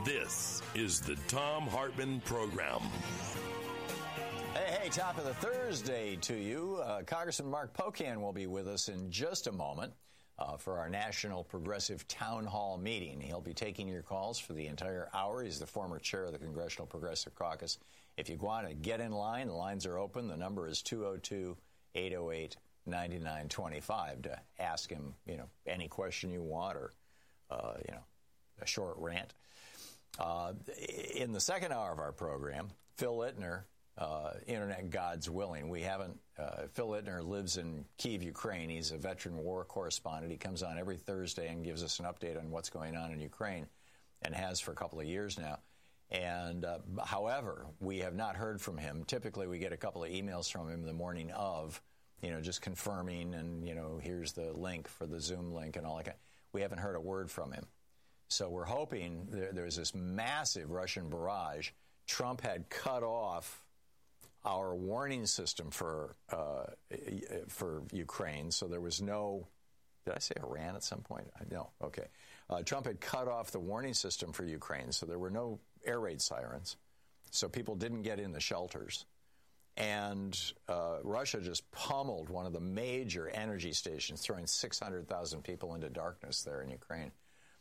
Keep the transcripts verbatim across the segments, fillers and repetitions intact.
This is the Thom Hartmann Program. Hey, hey, top of the Thursday to you. Uh, Congressman Mark Pocan will be with us in just a moment uh, for our National Progressive Town Hall meeting. He'll be taking your calls for the entire hour. He's the former chair of the Congressional Progressive Caucus. If you want to get in line, the lines are open. The number is two oh two, eight oh eight, nine nine two five to ask him, you know, any question you want or, uh, you know, a short rant. Uh, in the second hour of our program, Phil Ittner, uh, Internet God's Willing. We haven't, uh, Phil Ittner lives in Kyiv, Ukraine. He's a veteran war correspondent. He comes on every Thursday and gives us an update on what's going on in Ukraine and has for a couple of years now. And uh, however, we have not heard from him. Typically, we get a couple of emails from him the morning of, you know, just confirming and, you know, here's the link for the Zoom link and all that. We haven't heard a word from him. So we're hoping there, there's this massive Russian barrage. Trump had cut off our warning system for uh, for Ukraine, so there was no. Did I say Iran at some point? No. Okay. Uh, Trump had cut off the warning system for Ukraine, so there were no air raid sirens, so people didn't get in the shelters. And uh, Russia just pummeled one of the major energy stations, throwing six hundred thousand people into darkness there in Ukraine.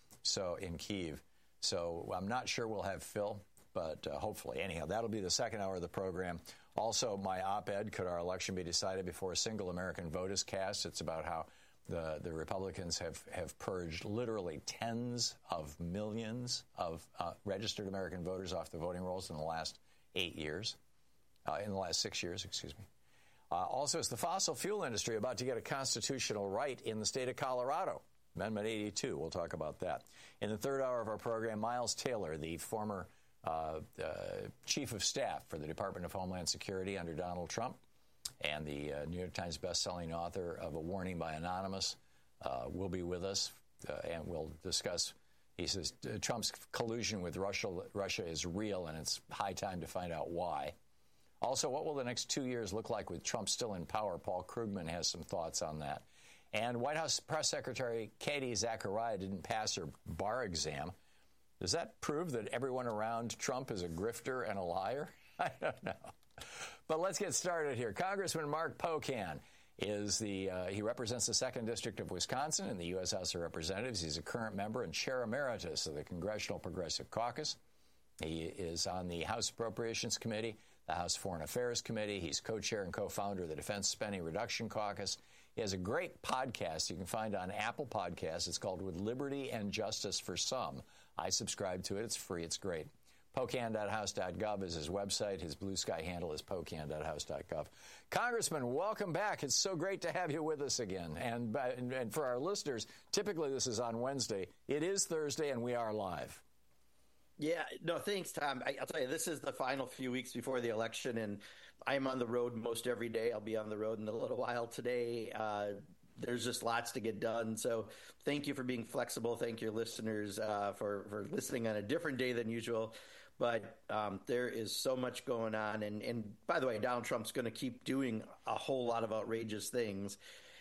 So in Kyiv. So I'm not sure we'll have Phil, but uh, hopefully. Anyhow, that'll be the second hour of the program. Also, my op-ed, Could Our Election Be Decided Before a Single American Vote is Cast? It's about how the, the Republicans have, have purged literally tens of millions of uh, registered American voters off the voting rolls in the last eight years, uh, in the last six years, excuse me. Uh, also, it's the fossil fuel industry about to get a constitutional right in the state of Colorado. Amendment eighty-two, we'll talk about that. In the third hour of our program, Miles Taylor, the former uh, uh, chief of staff for the Department of Homeland Security under Donald Trump and the uh, New York Times bestselling author of A Warning by Anonymous, uh, will be with us, uh, and we'll discuss, he says, Trump's collusion with Russia, Russia is real, and it's high time to find out why. Also, what will the next two years look like with Trump still in power? Paul Krugman has some thoughts on that. And White House Press Secretary Katie Zachariah didn't pass her bar exam. Does that prove that everyone around Trump is a grifter and a liar? I don't know. But let's get started here. Congressman Mark Pocan is the, uh, he represents the second District of Wisconsin in the U S House of Representatives. He's a current member and chair emeritus of the Congressional Progressive Caucus. He is on the House Appropriations Committee, the House Foreign Affairs Committee. He's co-chair and co-founder of the Defense Spending Reduction Caucus. He has a great podcast you can find on Apple Podcasts. It's called With Liberty and Justice for Some. I subscribe to it. It's free. It's great. Pocan dot house dot gov is his website. His Blue Sky handle is Pocan dot house dot gov. Congressman, welcome back. It's so great to have you with us again. And, and for our listeners, typically this is on Wednesday. It is Thursday, and we are live. Yeah, no, thanks, Tom. I, I'll tell you, this is the final few weeks before the election, and I'm on the road most every day. I'll be on the road in a little while today. Uh, there's just lots to get done. So thank you for being flexible. Thank your listeners uh, for, for listening on a different day than usual. But um, there is so much going on. And, and by the way, Donald Trump's going to keep doing a whole lot of outrageous things,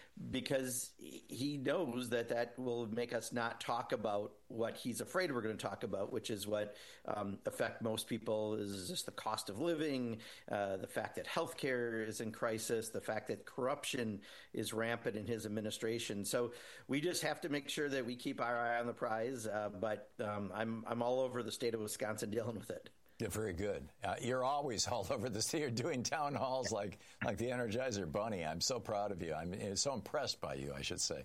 because he knows that that will make us not talk about what he's afraid we're going to talk about, which is what um, affect most people is just the cost of living, uh, the fact that healthcare is in crisis, the fact that corruption is rampant in his administration. So we just have to make sure that we keep our eye on the prize. Uh, but um, I'm I'm all over the state of Wisconsin dealing with it. Yeah, very good. Uh, you're always all over the state. You're doing town halls like like the Energizer Bunny. I'm so proud of you. I'm so impressed by you, I should say,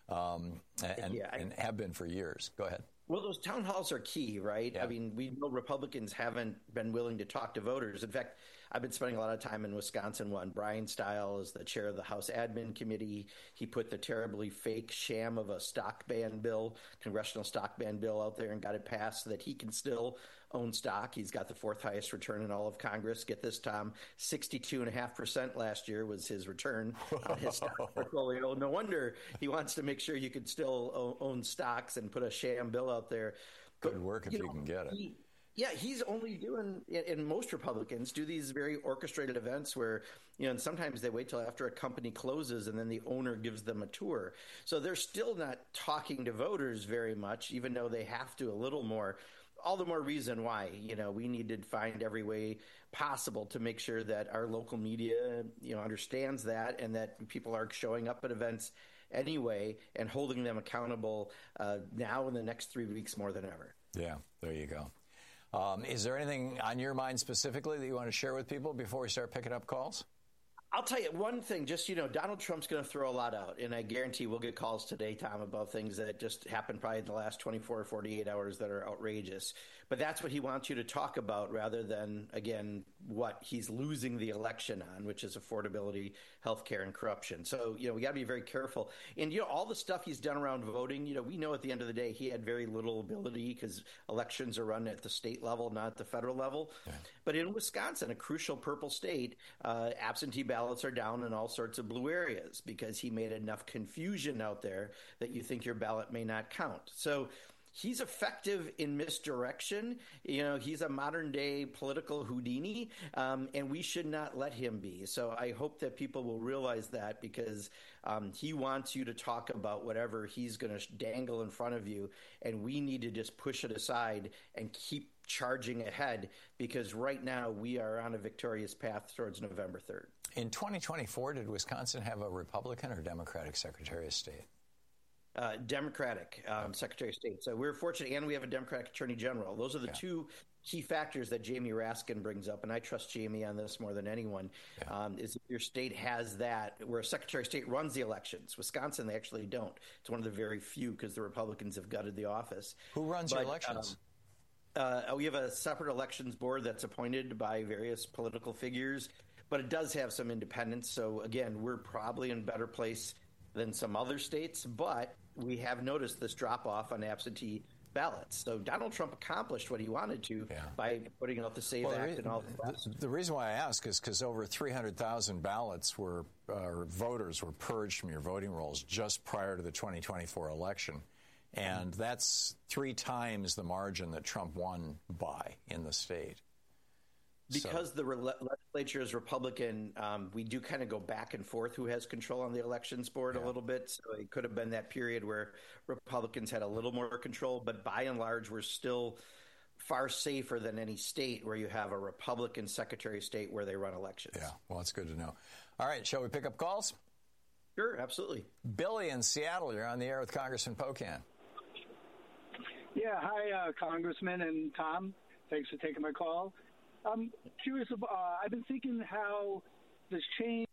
um, and, yeah, I, and have been for years. Go ahead. Well, those town halls are key, right? Yeah. I mean, we know Republicans haven't been willing to talk to voters. In fact, I've been spending a lot of time in Wisconsin. One, Brian Stile is the chair of the House Admin Committee. He put the terribly fake sham of a stock ban bill, congressional stock ban bill out there and got it passed so that he can still own stock. He's got the fourth highest return in all of Congress. Get this, Tom, sixty-two point five percent last year was his return on his stock portfolio. No wonder he wants to make sure you could still own stocks and put a sham bill out there. Good but, work if you, you know, can get it. He, Yeah, he's only doing, and most Republicans do these very orchestrated events where, you know, and sometimes they wait till after a company closes and then the owner gives them a tour. So they're still not talking to voters very much, even though they have to a little more. all the more reason why, you know, we need to find every way possible to make sure that our local media, you know, understands that and that people are showing up at events anyway and holding them accountable uh, now in the next three weeks more than ever. Yeah, there you go. Um, is there anything on your mind specifically that you want to share with people before we start picking up calls? I'll tell you one thing, just, you know, Donald Trump's going to throw a lot out, and I guarantee we'll get calls today, Tom, about things that just happened probably in the last twenty-four or forty-eight hours that are outrageous. But that's what he wants you to talk about rather than, again, what he's losing the election on, which is affordability, healthcare, and corruption. So, you know, we got to be very careful. And, you know, all the stuff he's done around voting, you know, we know at the end of the day he had very little ability because elections are run at the state level, not at the federal level. Yeah. But in Wisconsin, a crucial purple state, uh, absentee ballots are down in all sorts of blue areas because he made enough confusion out there that you think your ballot may not count. So he's effective in misdirection. You know, he's a modern day political Houdini, um, and we should not let him be. So I hope that people will realize that because um, he wants you to talk about whatever he's going to dangle in front of you, and we need to just push it aside and keep charging ahead because right now we are on a victorious path towards November third. In twenty twenty-four, did Wisconsin have a Republican or Democratic Secretary of State? Uh, Democratic um, Secretary of State. So we're fortunate, and we have a Democratic Attorney General. Those are the yeah. two key factors that Jamie Raskin brings up, and I trust Jamie on this more than anyone, yeah. um, is if your state has that, where a Secretary of State runs the elections. Wisconsin, they actually don't. It's one of the very few because the Republicans have gutted the office. Who runs but, your elections? Um, uh, we have a separate elections board that's appointed by various political figures, but it does have some independence. So, again, we're probably in a better place than some other states, but we have noticed this drop-off on absentee ballots. So Donald Trump accomplished what he wanted to yeah. by putting out the SAVE well, Act and all that. The, the reason why I ask is because over three hundred thousand ballots were, uh, or voters were purged from your voting rolls just prior to the twenty twenty-four election. And mm-hmm. that's three times the margin that Trump won by in the state. Because so. the re- legislature is Republican, um, we do kind of go back and forth who has control on the elections board yeah. a little bit. So it could have been that period where Republicans had a little more control. But by and large, we're still far safer than any state where you have a Republican Secretary of State where they run elections. Yeah, well, that's good to know. All right, shall we pick up calls? Sure, absolutely. Billy in Seattle, you're on the air with Congressman Pocan. Yeah, hi, uh, Congressman and Tom. Thanks for taking my call. I'm curious about, uh, I've been thinking how this change.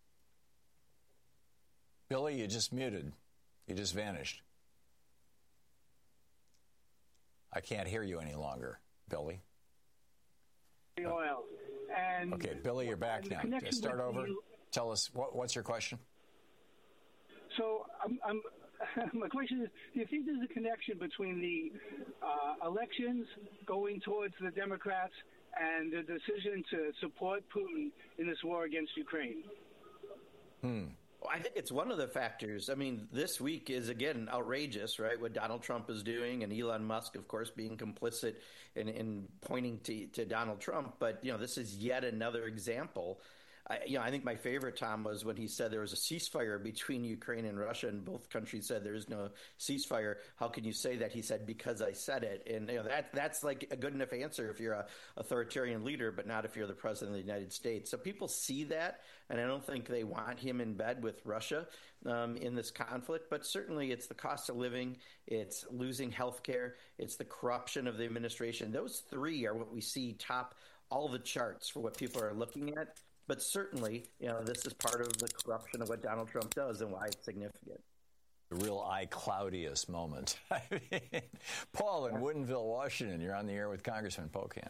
Billy, you just muted. You just vanished. I can't hear you any longer, Billy. Oil. And okay, Billy, you're back now. Start over. You. Tell us, what, what's your question? So I'm, I'm, my question is, do you think there's a connection between the uh, elections going towards the Democrats and the decision to support Putin in this war against Ukraine? Hmm. Well, I think it's one of the factors. I mean, this week is, again, outrageous, right, what Donald Trump is doing, and Elon Musk, of course, being complicit in, in pointing to, to Donald Trump. But, you know, this is yet another example. I, you know, I think my favorite, Tom, was when he said there was a ceasefire between Ukraine and Russia, and both countries said there is no ceasefire. How can you say that? He said, because I said it. And you know, that that's like a good enough answer if you're a authoritarian leader, but not if you're the president of the United States. So people see that, and I don't think they want him in bed with Russia um, in this conflict. But certainly it's the cost of living, it's losing health care, it's the corruption of the administration. Those three are what we see top all the charts for what people are looking at. But certainly, you know, this is part of the corruption of what Donald Trump does and why it's significant. The real iCloudiest moment. I mean, Paul in Woodinville, Washington, you're on the air with Congressman Pocan.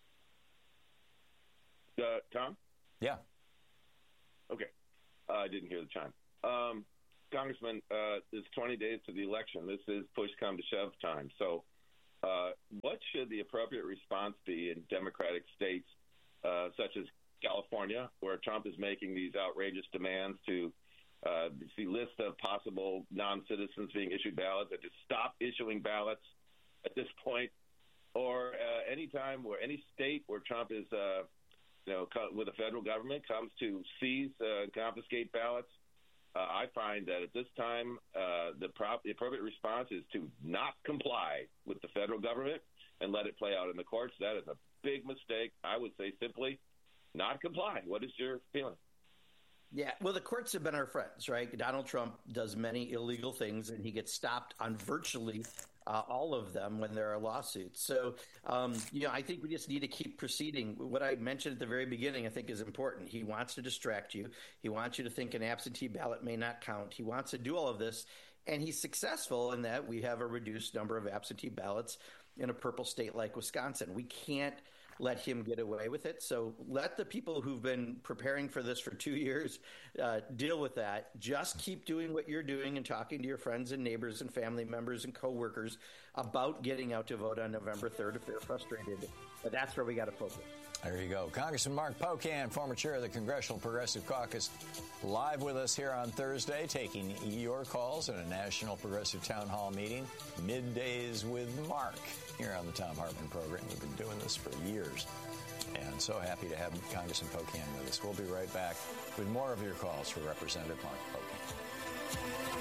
Uh, Tom? Yeah. Okay. Uh, I didn't hear the chime. Um, Congressman, uh, it's twenty days to the election. This is push come to shove time. So uh, what should the appropriate response be in Democratic states uh, such as California, where Trump is making these outrageous demands to uh, see lists of possible non-citizens being issued ballots, and to stop issuing ballots at this point, or uh, any time where any state where Trump is, uh, you know, with the federal government comes to seize uh, and confiscate ballots. Uh, I find that at this time, uh, the, prop- the appropriate response is to not comply with the federal government and let it play out in the courts. That is a big mistake. I would say simply not comply. What is your feeling? Yeah, well, the courts have been our friends, right? Donald Trump does many illegal things, and he gets stopped on virtually uh, all of them when there are lawsuits. So, um, you know, I think we just need to keep proceeding. What I mentioned at the very beginning, I think, is important. He wants to distract you. He wants you to think an absentee ballot may not count. He wants to do all of this, and he's successful in that we have a reduced number of absentee ballots in a purple state like Wisconsin. We can't let him get away with it. So let the people who've been preparing for this for two years uh, deal with that. Just keep doing what you're doing and talking to your friends and neighbors and family members and coworkers about getting out to vote on November third if they're frustrated. But that's where we got to focus. There you go. Congressman Mark Pocan, former chair of the Congressional Progressive Caucus, live with us here on Thursday, taking your calls in a National Progressive Town Hall meeting, Middays with Mark, here on the Thom Hartmann program. We've been doing this for years, and so happy to have Congressman Pocan with us. We'll be right back with more of your calls for Representative Mark Pocan.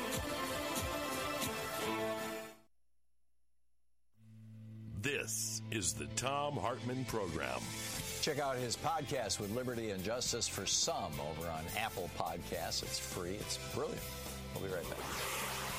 This is the Thom Hartmann program. Check out his podcast with Liberty and Justice for Some over on Apple Podcasts. It's free. It's brilliant. We'll be right back.